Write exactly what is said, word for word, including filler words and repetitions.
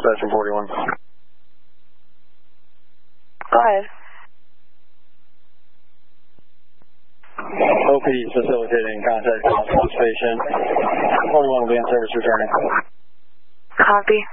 Dispatch forty-one. Go ahead. O P D facilitating contact with patient. forty-one will be in service returning. Copy.